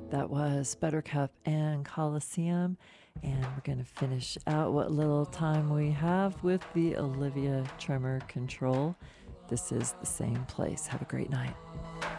That was Buttercup and Coliseum. And we're going to finish out what little time we have with the Olivia Tremor Control. This is The Same Place. Have a great night.